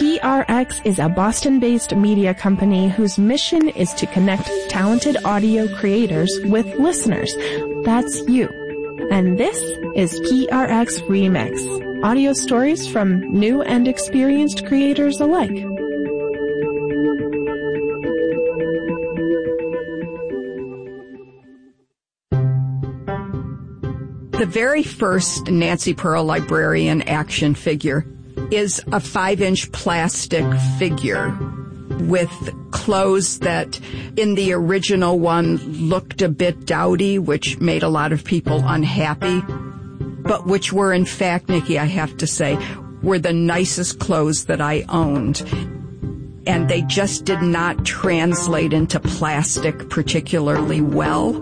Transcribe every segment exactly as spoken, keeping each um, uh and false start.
P R X is a Boston-based media company whose mission is to connect talented audio creators with listeners. That's you. And this is P R X Remix, audio stories from new and experienced creators alike. The very first Nancy Pearl librarian action figure is a five-inch plastic figure with clothes that in the original one looked a bit dowdy, which made a lot of people unhappy, but which were in fact, Nikki, I have to say, were the nicest clothes that I owned. And they just did not translate into plastic particularly well.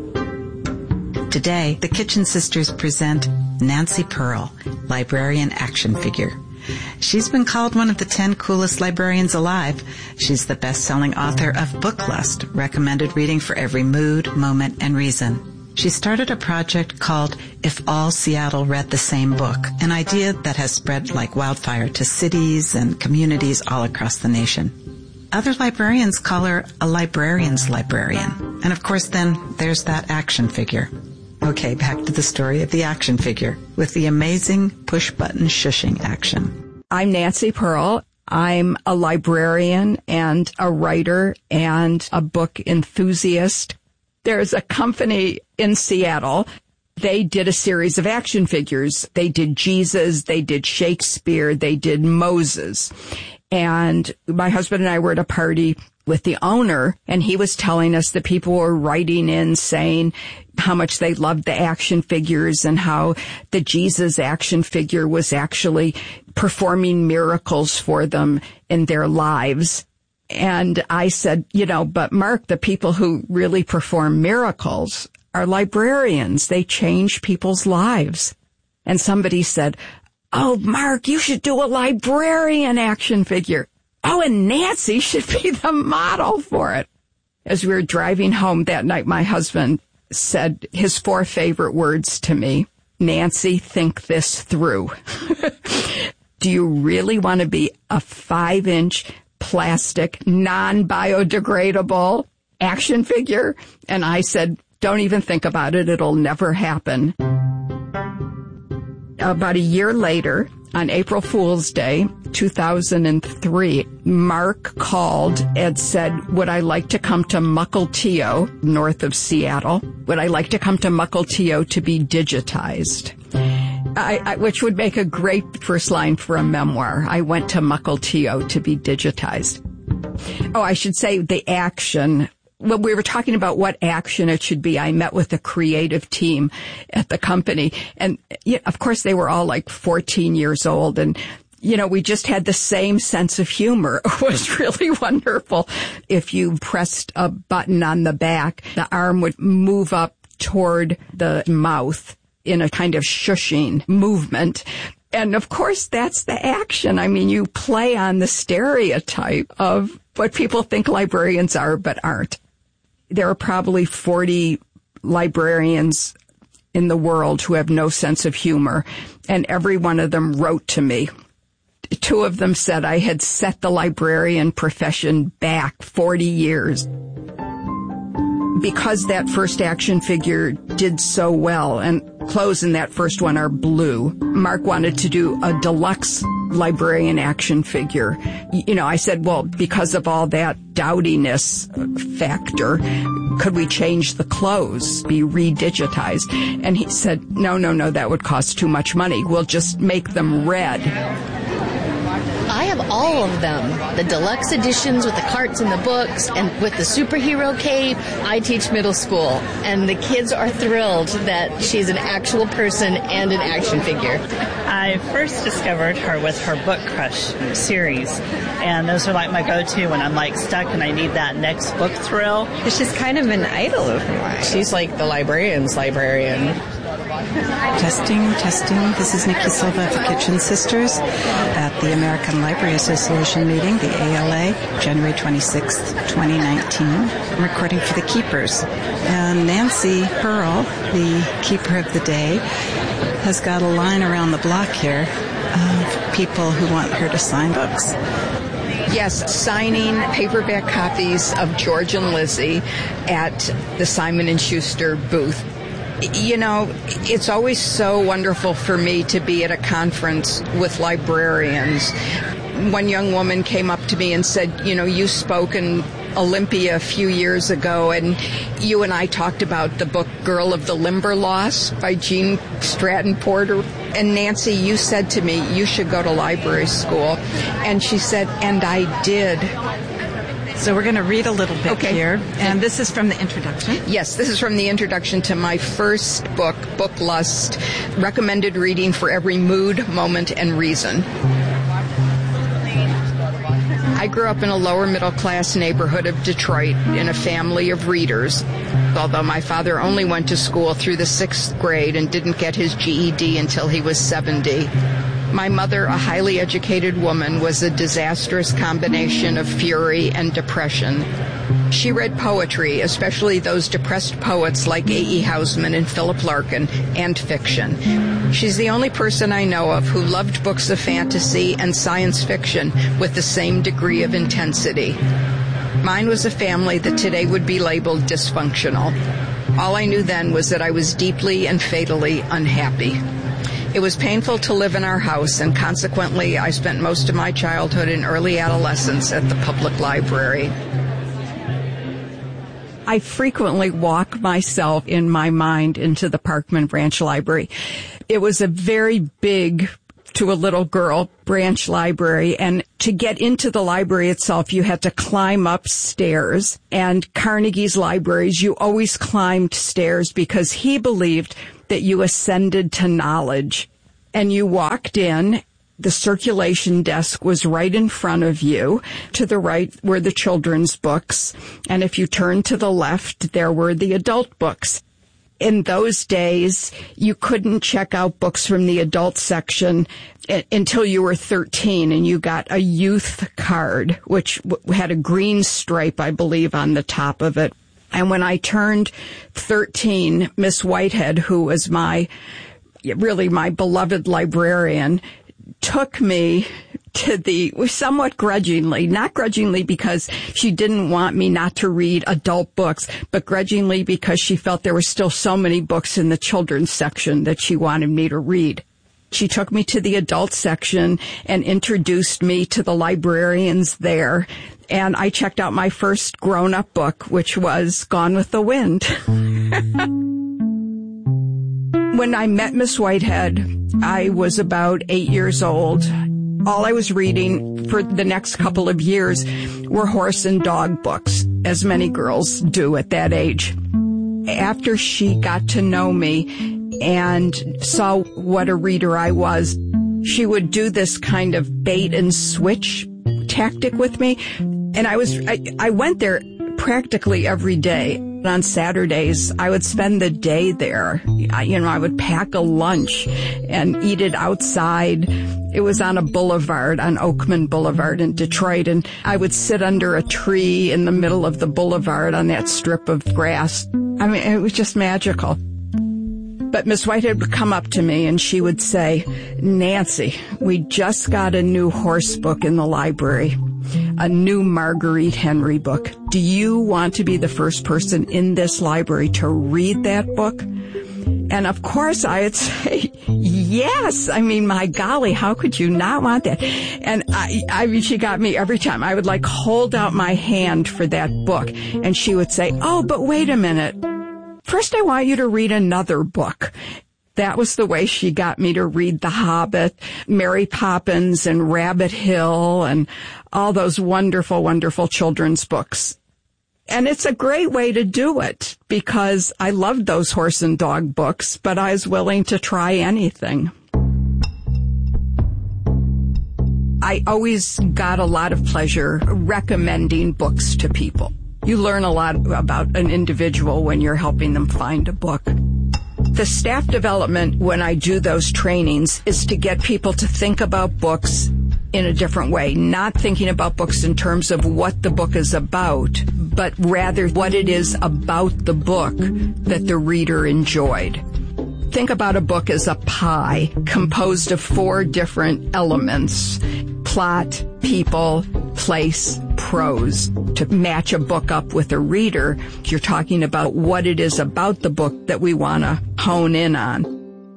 Today, the Kitchen Sisters present Nancy Pearl, librarian action figure. She's been called one of the ten coolest librarians alive. She's the best-selling author of Book Lust, recommended reading for every mood, moment, and reason. She started a project called If All Seattle Read the Same Book, an idea that has spread like wildfire to cities and communities all across the nation. Other librarians call her a librarian's librarian. And of course, then there's that action figure. Okay, back to the story of the action figure with the amazing push-button shushing action. I'm Nancy Pearl. I'm a librarian and a writer and a book enthusiast. There's a company in Seattle. They did a series of action figures. They did Jesus, they did Shakespeare, they did Moses. And my husband and I were at a party with the owner, and he was telling us that people were writing in saying how much they loved the action figures and how the Jesus action figure was actually performing miracles for them in their lives. And I said, you know, but Mark, the people who really perform miracles are librarians. They change people's lives. And somebody said, oh, Mark, you should do a librarian action figure. Oh, and Nancy should be the model for it. As we were driving home that night, my husband said his four favorite words to me. Nancy, think this through. Do you really want to be a five-inch plastic, non-biodegradable action figure? And I said, don't even think about it. It'll never happen. About a year later, on April Fool's Day, two thousand three, Mark called and said, would I like to come to Mukilteo, north of Seattle? Would I like to come to Mukilteo to be digitized? I, I, which would make a great first line for a memoir. I went to Mukilteo to be digitized. Oh, I should say the action. When we were talking about what action it should be, I met with the creative team at the company. And yeah, of course, they were all like fourteen years old. And, you know, we just had the same sense of humor. It was really wonderful. If you pressed a button on the back, the arm would move up toward the mouth in a kind of shushing movement. And of course, that's the action. I mean, you play on the stereotype of what people think librarians are but aren't. There are probably forty librarians in the world who have no sense of humor, and every one of them wrote to me. Two of them said I had set the librarian profession back forty years. Because that first action figure did so well, and clothes in that first one are blue, Mark wanted to do a deluxe librarian action figure. You know, I said, well, because of all that dowdiness factor, could we change the clothes, be redigitized? And he said, no, no, no, that would cost too much money. We'll just make them red. I have all of them, the deluxe editions with the carts and the books and with the superhero cape. I teach middle school, and the kids are thrilled that she's an actual person and an action figure. I first discovered her with her Book Crush series, and those are like my go-to when I'm like stuck and I need that next book thrill. She's kind of an idol of mine. She's like the librarian's librarian. Testing, testing. This is Nikki Silva of the Kitchen Sisters at the American Library Association meeting, the A L A, January twenty-sixth, twenty nineteen. I'm recording for the Keepers. And Nancy Pearl, the Keeper of the Day, has got a line around the block here of people who want her to sign books. Yes, signing paperback copies of George and Lizzie at the Simon and Schuster booth. You know, it's always so wonderful for me to be at a conference with librarians. One young woman came up to me and said, you know, you spoke in Olympia a few years ago, and you and I talked about the book Girl of the Limberlost by Jean Stratton Porter. And Nancy, you said to me, you should go to library school. And she said, and I did. So we're going to read a little bit okay. here. And this is from the introduction. Yes, this is from the introduction to my first book, Book Lust, recommended reading for every mood, moment, and reason. I grew up in a lower middle class neighborhood of Detroit in a family of readers, although my father only went to school through the sixth grade and didn't get his G E D until he was seventy. My mother, a highly educated woman, was a disastrous combination of fury and depression. She read poetry, especially those depressed poets like A E Housman and Philip Larkin, and fiction. She's the only person I know of who loved books of fantasy and science fiction with the same degree of intensity. Mine was a family that today would be labeled dysfunctional. All I knew then was that I was deeply and fatally unhappy. It was painful to live in our house, and consequently, I spent most of my childhood and early adolescence at the public library. I frequently walk myself in my mind into the Parkman Branch Library. It was a very big, to a little girl, branch library, and to get into the library itself, you had to climb up stairs. And Carnegie's libraries, you always climbed stairs because he believed that you ascended to knowledge. And you walked in. The circulation desk was right in front of you. To the right were the children's books. And if you turned to the left, there were the adult books. In those days, you couldn't check out books from the adult section until you were thirteen, and you got a youth card, which had a green stripe, I believe, on the top of it. And when I turned thirteen, Miss Whitehead, who was my, really my beloved librarian, took me to the, somewhat grudgingly, not grudgingly because she didn't want me not to read adult books, but grudgingly because she felt there were still so many books in the children's section that she wanted me to read. She took me to the adult section and introduced me to the librarians there. And I checked out my first grown-up book, which was Gone with the Wind. When I met Miss Whitehead, I was about eight years old. All I was reading for the next couple of years were horse and dog books, as many girls do at that age. After she got to know me and saw what a reader I was, she would do this kind of bait and switch tactic with me. And I was, I, I went there practically every day. On Saturdays, I would spend the day there. I, you know, I would pack a lunch and eat it outside. It was on a boulevard, on Oakman Boulevard in Detroit, and I would sit under a tree in the middle of the boulevard on that strip of grass. I mean, it was just magical. But Miss Whitehead would come up to me and she would say, Nancy, we just got a new horse book in the library, a new Marguerite Henry book. Do you want to be the first person in this library to read that book? And of course I would say, yes. I mean, my golly, how could you not want that? And I, I mean, she got me every time. I would like hold out my hand for that book and she would say, oh, but wait a minute. First, I want you to read another book. That was the way she got me to read The Hobbit, Mary Poppins, and Rabbit Hill, and all those wonderful, wonderful children's books. And it's a great way to do it, because I loved those horse and dog books, but I was willing to try anything. I always got a lot of pleasure recommending books to people. You learn a lot about an individual when you're helping them find a book. The staff development, when I do those trainings, is to get people to think about books in a different way, not thinking about books in terms of what the book is about, but rather what it is about the book that the reader enjoyed. Think about a book as a pie composed of four different elements: plot, people, place prose to match a book up with a reader. You're talking about what it is about the book that we want to hone in on.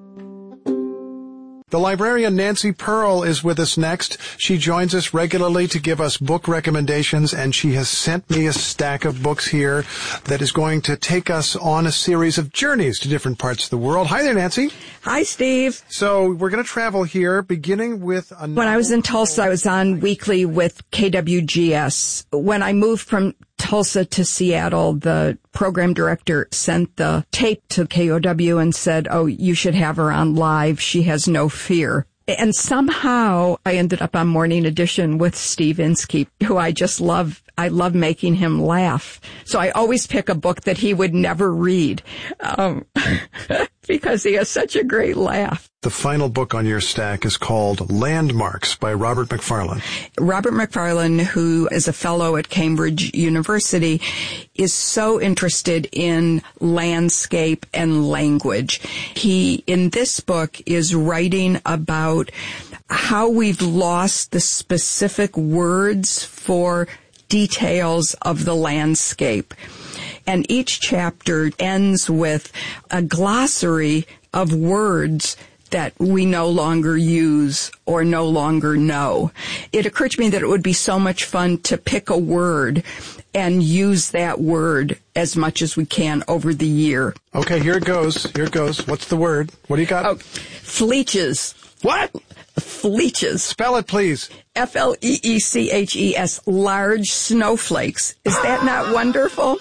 The librarian Nancy Pearl is with us next. She joins us regularly to give us book recommendations, and she has sent me a stack of books here that is going to take us on a series of journeys to different parts of the world. Hi there, Nancy. Hi, Steve. So we're going to travel here, beginning with a When I was in Tulsa, I was on weekly with K W G S. When I moved from Tulsa to Seattle, the program director sent the tape to K O W and said, oh, you should have her on live. She has no fear. And somehow I ended up on Morning Edition with Steve Inskeep, who I just love. I love making him laugh. So I always pick a book that he would never read, um, because he has such a great laugh. The final book on your stack is called Landmarks by Robert Macfarlane. Robert Macfarlane, who is a fellow at Cambridge University, is so interested in landscape and language. He, in this book, is writing about how we've lost the specific words for details of the landscape. And each chapter ends with a glossary of words that we no longer use or no longer know. It occurred to me that it would be so much fun to pick a word and use that word as much as we can over the year. Okay, here it goes. Here it goes. What's the word? What do you got? Oh, fleeches. What? Fleeches. Spell it, please. F L E E C H E S, large snowflakes. Is that not wonderful?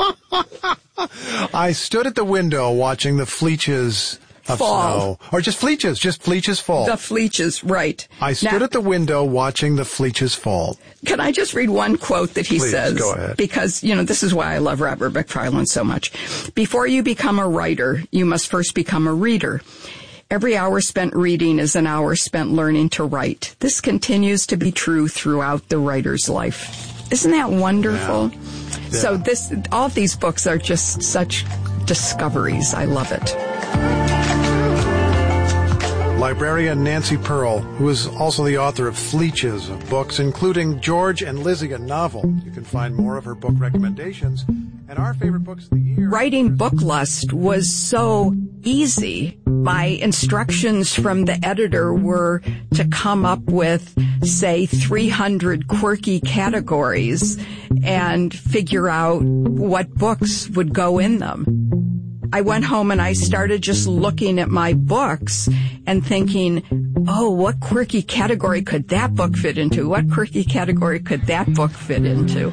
I stood at the window watching the fleeches of fall. Snow. Or just fleeches, just fleeches fall. The fleeches, right. I stood now, at the window watching the fleeches fall. Can I just read one quote that he Please, says? go ahead. Because, you know, this is why I love Robert Macfarlane so much. Before you become a writer, you must first become a reader. Every hour spent reading is an hour spent learning to write. This continues to be true throughout the writer's life. Isn't that wonderful? Yeah. Yeah. So this, all of these books are just such discoveries. I love it. Librarian Nancy Pearl, who is also the author of fleeches of books, including George and Lizzie, a novel. You can find more of her book recommendations and our favorite books of the year. Writing Book Lust was so easy. My instructions from the editor were to come up with, say, three hundred quirky categories and figure out what books would go in them. I went home and I started just looking at my books and thinking, oh, what quirky category could that book fit into? What quirky category could that book fit into?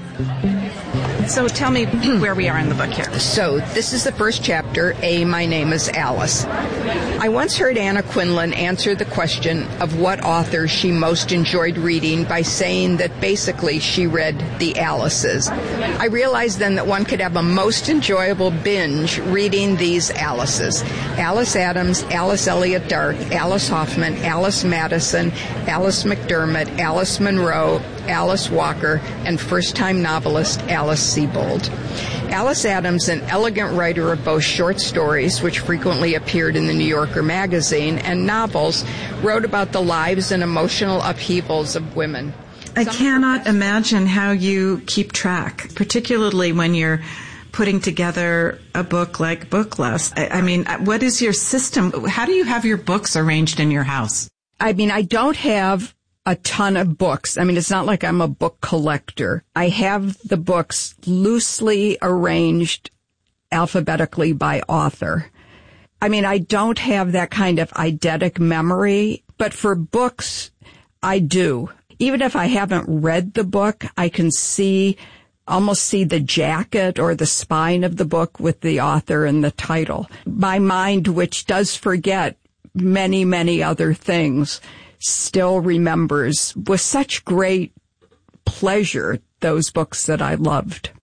So tell me where we are in the book here. So this is the first chapter, A, My Name is Alice. I once heard Anna Quindlen answer the question of what author she most enjoyed reading by saying that basically she read the Alices. I realized then that one could have a most enjoyable binge reading these Alices. Alice Adams, Alice Elliott Dark, Alice Hoffman, Alice Madison, Alice McDermott, Alice Munro, Alice Walker, and first-time novelist Alice Sebold. Alice Adams, an elegant writer of both short stories, which frequently appeared in the New Yorker magazine, and novels, wrote about the lives and emotional upheavals of women. I cannot imagine how you keep track, particularly when you're putting together a book like Book Lust. I, I mean, what is your system? How do you have your books arranged in your house? I mean, I don't have a ton of books. I mean, it's not like I'm a book collector. I have the books loosely arranged alphabetically by author. I mean, I don't have that kind of eidetic memory, but for books, I do. Even if I haven't read the book, I can see, almost see the jacket or the spine of the book with the author and the title. My mind, which does forget many, many other things, still remembers with such great pleasure those books that I loved.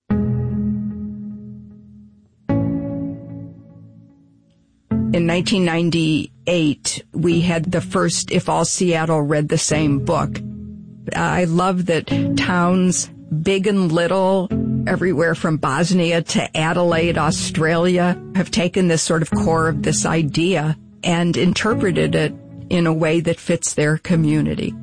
In nineteen ninety-eight, we had the first If All Seattle Read the Same Book. I love that towns, big and little, everywhere from Bosnia to Adelaide, Australia, have taken this sort of core of this idea and interpreted it in a way that fits their community.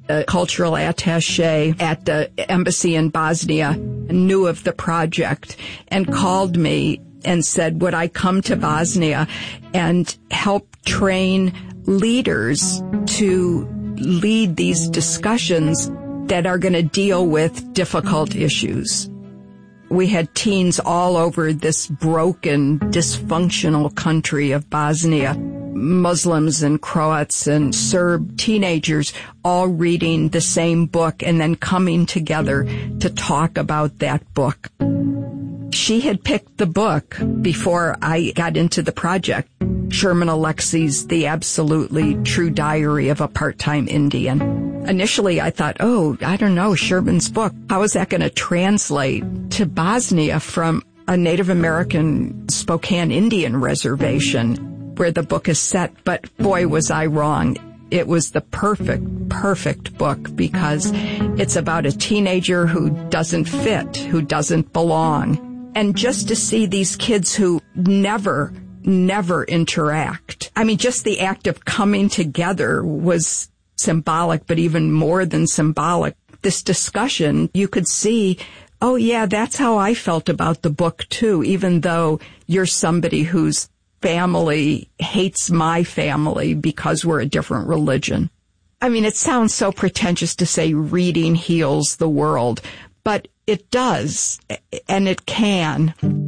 a cultural attaché at the embassy in Bosnia, knew of the project and called me and said, would I come to Bosnia and help train leaders to lead these discussions that are going to deal with difficult issues. We had teens all over this broken, dysfunctional country of Bosnia, Muslims and Croats and Serb teenagers all reading the same book and then coming together to talk about that book. She had picked the book before I got into the project, Sherman Alexie's The Absolutely True Diary of a Part-Time Indian. Initially, I thought, oh, I don't know, Sherman's book, how is that going to translate to Bosnia from a Native American Spokane Indian reservation where the book is set? But boy, was I wrong. It was the perfect, perfect book because it's about a teenager who doesn't fit, who doesn't belong. And just to see these kids who never, never interact. I mean, just the act of coming together was symbolic, but even more than symbolic. This discussion, you could see, oh yeah, that's how I felt about the book too, even though you're somebody whose family hates my family because we're a different religion. I mean, it sounds so pretentious to say reading heals the world, but it does, and it can.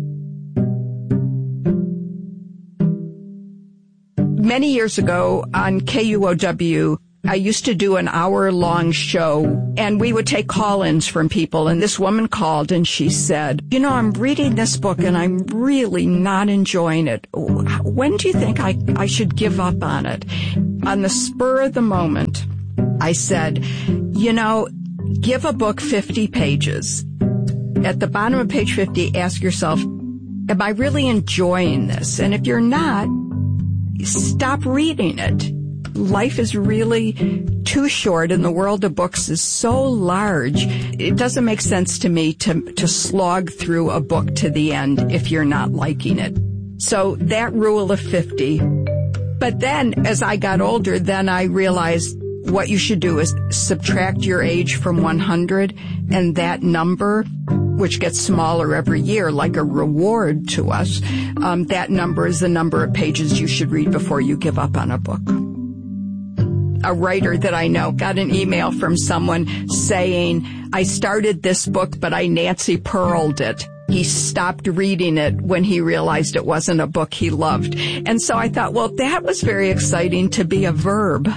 Many years ago on K U O W, I used to do an hour-long show, and we would take call-ins from people, and this woman called, and she said, you know, I'm reading this book, and I'm really not enjoying it. When do you think I, I should give up on it? On the spur of the moment, I said, you know, give a book fifty pages. At the bottom of page fifty, ask yourself, am I really enjoying this? And if you're not, stop reading it. Life is really too short and the world of books is so large. It doesn't make sense to me to, to slog through a book to the end if you're not liking it. So that rule of fifty. But then as I got older, then I realized what you should do is subtract your age from one hundred, and that number, which gets smaller every year, like a reward to us, um, that number is the number of pages you should read before you give up on a book. A writer that I know got an email from someone saying, I started this book, but I Nancy Pearled it. He stopped reading it when he realized it wasn't a book he loved. And so I thought, well, that was very exciting to be a verb.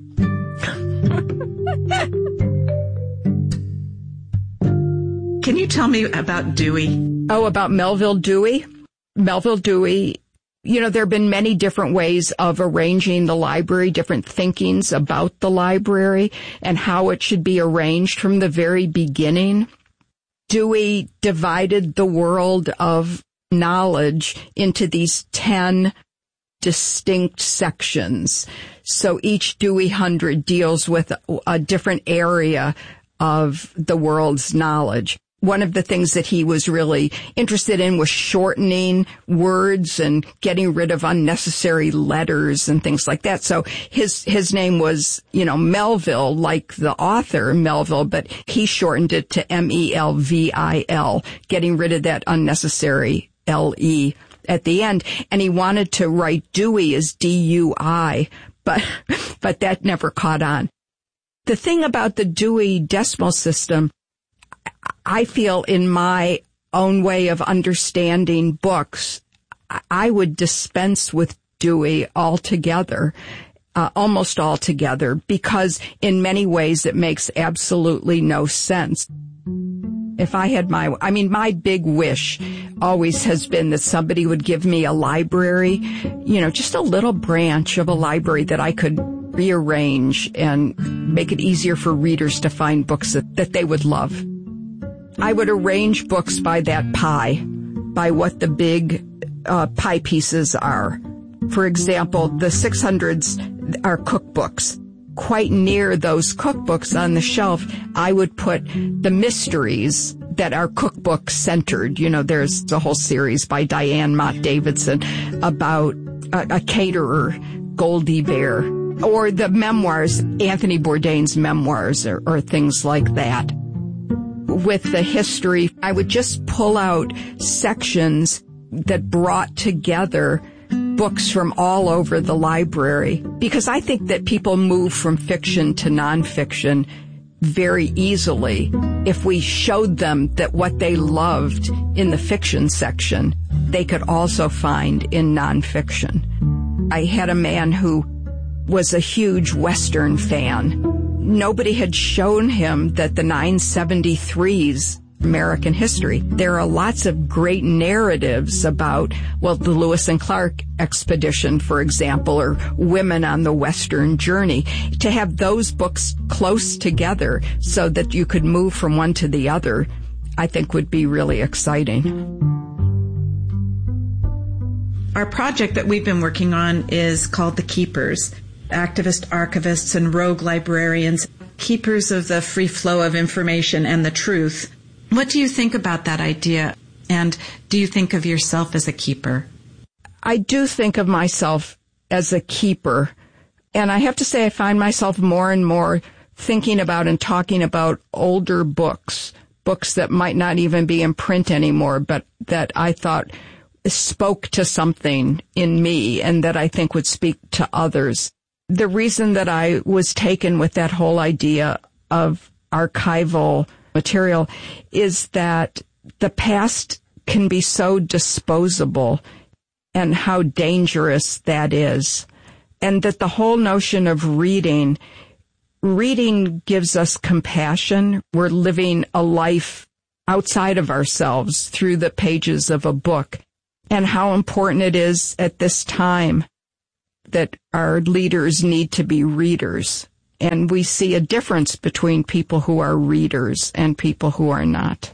Can you tell me about Dewey? Oh, about Melville Dewey? Melville Dewey, you know, there have been many different ways of arranging the library, different thinkings about the library and how it should be arranged from the very beginning. Dewey divided the world of knowledge into these ten distinct sections. So each Dewey Hundred deals with a different area of the world's knowledge. One of the things that he was really interested in was shortening words and getting rid of unnecessary letters and things like that. So his, his name was, you know, Melville, like the author Melville, but he shortened it to M E L V I L, getting rid of that unnecessary L E at the end. And he wanted to write Dewey as D U I, but, but that never caught on. The thing about the Dewey Decimal System, I feel in my own way of understanding books, I would dispense with Dewey altogether, uh, almost altogether, because in many ways it makes absolutely no sense. If I had my, I mean, my big wish always has been that somebody would give me a library, you know, just a little branch of a library that I could rearrange and make it easier for readers to find books that, that they would love. I would arrange books by that pie, by what the big uh, pie pieces are. For example, the six hundreds are cookbooks. Quite near those cookbooks on the shelf, I would put the mysteries that are cookbook centered. You know, there's a whole series by Diane Mott Davidson about a, a caterer, Goldie Bear, or the memoirs, Anthony Bourdain's memoirs or, or things like that. With the history, I would just pull out sections that brought together books from all over the library, because I think that people move from fiction to nonfiction very easily if we showed them that what they loved in the fiction section, they could also find in nonfiction. I had a man who was a huge Western fan. Nobody had shown him that the nine seventy-threes American history. There are lots of great narratives about, well, the Lewis and Clark expedition, for example, or women on the Western journey. To have those books close together so that you could move from one to the other, I think would be really exciting. Our project that we've been working on is called The Keepers. Activist archivists and rogue librarians, keepers of the free flow of information and the truth. What do you think about that idea? And do you think of yourself as a keeper? I do think of myself as a keeper. And I have to say I find myself more and more thinking about and talking about older books, books that might not even be in print anymore, but that I thought spoke to something in me and that I think would speak to others. The reason that I was taken with that whole idea of archival material is that the past can be so disposable and how dangerous that is. And that the whole notion of reading, reading gives us compassion. We're living a life outside of ourselves through the pages of a book. And how important it is at this time that our leaders need to be readers. And we see a difference between people who are readers and people who are not.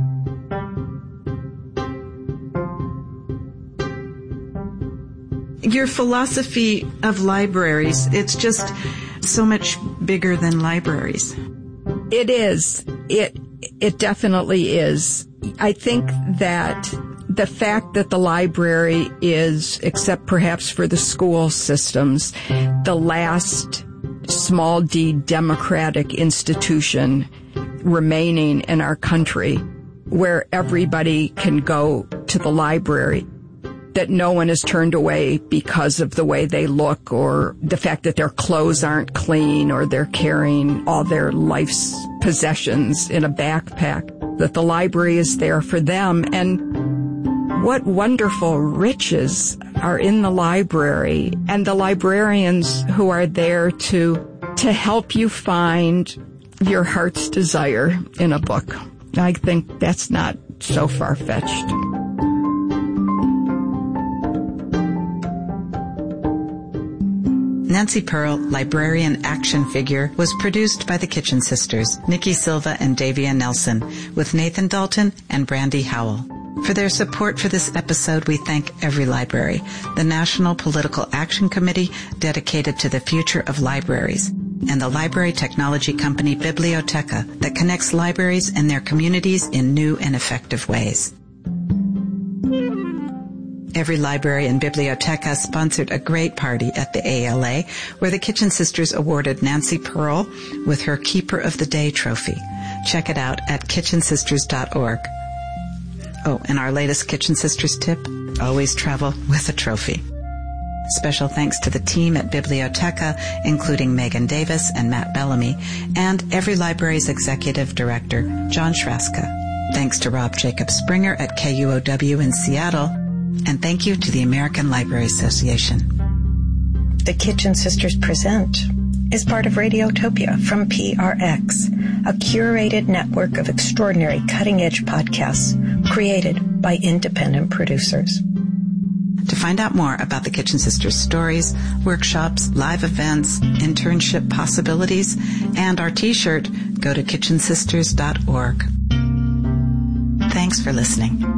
Your philosophy of libraries, it's just so much bigger than libraries. It is. It, it definitely is. I think that the fact that the library is, except perhaps for the school systems, the last small d democratic institution remaining in our country where everybody can go to the library, that no one is turned away because of the way they look or the fact that their clothes aren't clean or they're carrying all their life's possessions in a backpack, that the library is there for them. And what wonderful riches are in the library, and the librarians who are there to to help you find your heart's desire in a book. I think that's not so far-fetched. Nancy Pearl, Librarian Action Figure, was produced by the Kitchen Sisters, Nikki Silva and Davia Nelson, with Nathan Dalton and Brandy Howell. For their support for this episode, we thank Every Library, the National Political Action Committee dedicated to the future of libraries, and the library technology company Biblioteca that connects libraries and their communities in new and effective ways. Every Library and Biblioteca sponsored a great party at the A L A where the Kitchen Sisters awarded Nancy Pearl with her Keeper of the Day trophy. Check it out at kitchen sisters dot org. Oh, and our latest Kitchen Sisters tip, always travel with a trophy. Special thanks to the team at Biblioteca, including Megan Davis and Matt Bellamy, and Every Library's Executive Director, John Shraska. Thanks to Rob Jacob Springer at K U O W in Seattle, and thank you to the American Library Association. The Kitchen Sisters Present is part of Radiotopia from P R X, a curated network of extraordinary cutting-edge podcasts created by independent producers. To find out more about the Kitchen Sisters stories, workshops, live events, internship possibilities, and our t-shirt, go to kitchen sisters dot org. Thanks for listening.